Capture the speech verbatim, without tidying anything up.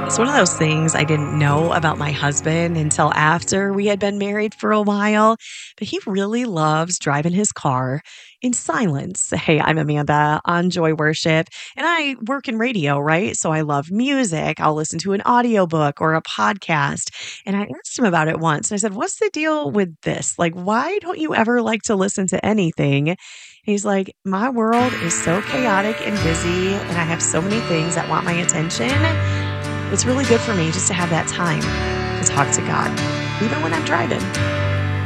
It's one of those things I didn't know about my husband until after we had been married for a while, but he really loves driving his car in silence. Hey, I'm Amanda on Joy Worship, and I work in radio, right? So I love music. I'll listen to an audiobook or a podcast. And I asked him about it once. And I said, "What's the deal with this? Like, why don't you ever like to listen to anything?" And he's like, "My world is so chaotic and busy, and I have so many things that want my attention. It's really good for me just to have that time to talk to God, even when I'm driving."